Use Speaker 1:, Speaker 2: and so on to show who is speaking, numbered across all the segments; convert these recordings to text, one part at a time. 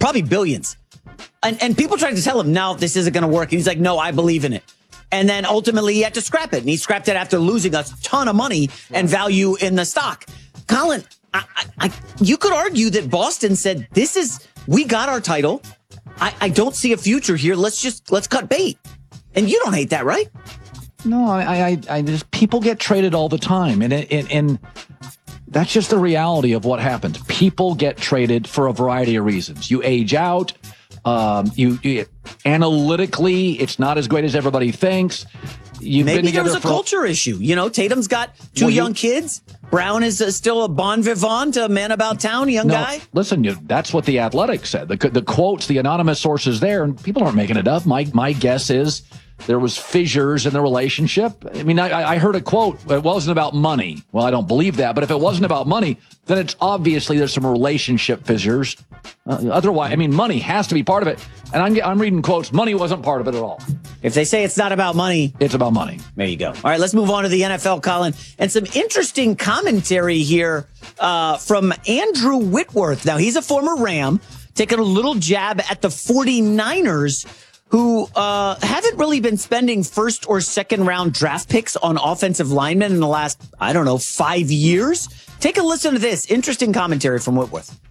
Speaker 1: probably billions. And people tried to tell him, no, this isn't going to work. And he's like, no, I believe in it. And then ultimately he had to scrap it. And he scrapped it after losing a ton of money and value in the stock. Colin, you could argue that Boston said, we got our title. I don't see a future here. Let's cut bait. And you don't hate that, right?
Speaker 2: No, I just, people get traded all the time. And that's just the reality of what happens. People get traded for a variety of reasons. You age out. You analytically, it's not as great as everybody thinks.
Speaker 1: Maybe there was a culture issue. You know, Tatum's got two young kids. Brown is still a bon vivant, a man about town, young guy.
Speaker 2: Listen, that's what the Athletic said. The quotes, the anonymous sources there, and people aren't making it up. My guess is there was fissures in the relationship. I mean, I heard a quote. It wasn't about money. Well, I don't believe that. But if it wasn't about money, then it's obviously there's some relationship fissures. Otherwise, I mean, money has to be part of it. And I'm reading quotes. Money wasn't part of it at all.
Speaker 1: If they say it's not about money,
Speaker 2: it's about money.
Speaker 1: There you go. All right, let's move on to the NFL, Colin. And some interesting commentary here from Andrew Whitworth. Now, he's a former Ram, taking a little jab at the 49ers, who haven't really been spending first or second round draft picks on offensive linemen in the last, 5 years. Take a listen to this. Interesting commentary from Whitworth.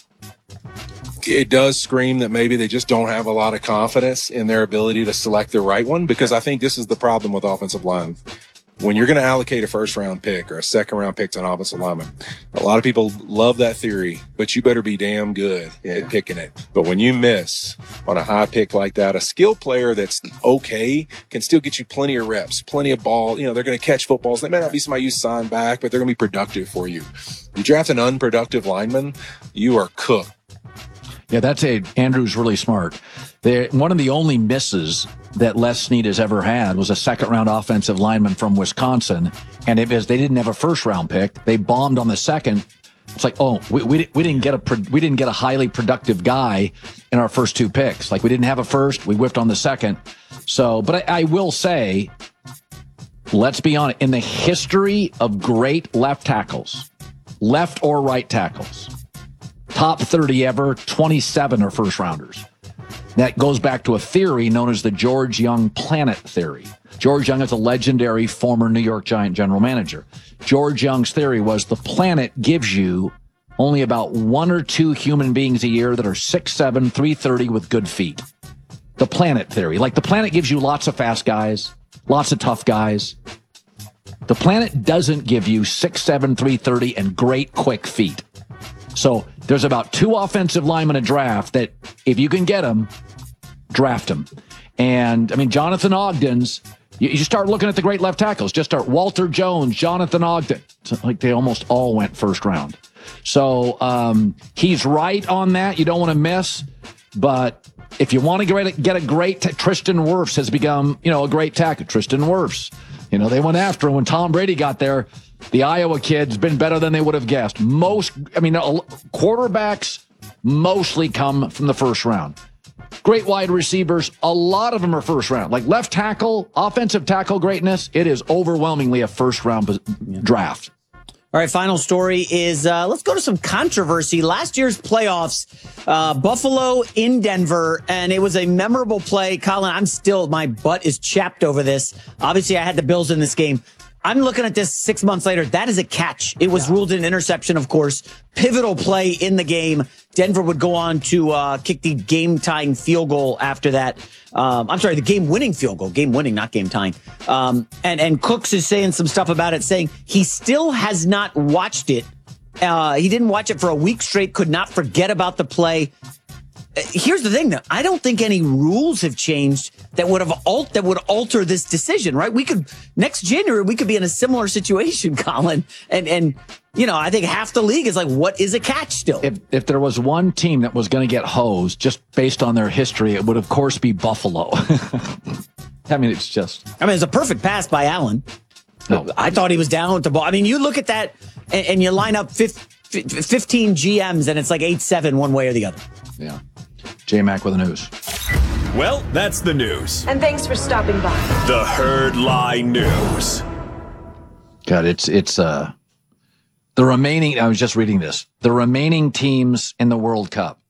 Speaker 3: It does scream that maybe they just don't have a lot of confidence in their ability to select the right one, because I think this is the problem with offensive line. When you're going to allocate a first-round pick or a second-round pick to an offensive lineman, a lot of people love that theory, but you better be damn good at picking it. But when you miss on a high pick like that, a skilled player that's okay can still get you plenty of reps, plenty of ball. You know, they're going to catch footballs. They may not be somebody you sign back, but they're going to be productive for you. You draft an unproductive lineman, you are cooked.
Speaker 2: Yeah, Andrew's really smart. One of the only misses that Les Snead has ever had was a second-round offensive lineman from Wisconsin, and they didn't have a first-round pick. They bombed on the second. It's like, we didn't get a highly productive guy in our first two picks. Like, we didn't have a first, we whiffed on the second. So, but I will say, let's be honest, in the history of great left tackles, left or right tackles, top 30 ever, 27 are first rounders. That goes back to a theory known as the George Young Planet Theory. George Young is a legendary former New York Giant general manager. George Young's theory was the planet gives you only about one or two human beings a year that are 6'7", 330 with good feet. The planet theory. Like, the planet gives you lots of fast guys, lots of tough guys. The planet doesn't give you 6'7", 330 and great quick feet. So there's about two offensive linemen a draft that, if you can get them, draft them. And, I mean, Jonathan Ogden's, you start looking at the great left tackles. Just start Walter Jones, Jonathan Ogden. It's like they almost all went first round. So he's right on that. You don't want to miss. But if you want to get a great Tristan Wirfs has become, a great tackle. Tristan Wirfs. They went after him when Tom Brady got there. The Iowa kid's been better than they would have guessed. Quarterbacks mostly come from the first round. Great wide receivers, a lot of them are first round. Like left tackle, offensive tackle greatness, it is overwhelmingly a first round draft.
Speaker 1: All right, final story is, let's go to some controversy. Last year's playoffs, Buffalo in Denver, and it was a memorable play. Colin, my butt is chapped over this. Obviously, I had the Bills in this game. I'm looking at this 6 months later. That is a catch. It was ruled an interception, of course. Pivotal play in the game. Denver would go on to kick the game-tying field goal after that. I'm sorry, the game-winning field goal. Game-winning, not game-tying. And Cooks is saying some stuff about it, saying he still has not watched it. He didn't watch it for a week straight, could not forget about the play. Here's the thing, though. I don't think any rules have changed that would alter this decision, right? Next January, we could be in a similar situation, Colin. And I think half the league is like, what is a catch still?
Speaker 2: If there was one team that was going to get hosed just based on their history, it would, of course, be Buffalo.
Speaker 1: It's a perfect pass by Allen. No. I thought he was down with the ball. I mean, you look at that and you line up 15 GMs and it's like 8-7 one way or the other.
Speaker 2: Yeah. J-Mac with the news.
Speaker 4: Well, that's the news.
Speaker 5: And thanks for stopping by.
Speaker 4: The Herd Lie News.
Speaker 2: God, it's the remaining, I was just reading this, the remaining teams in the World Cup.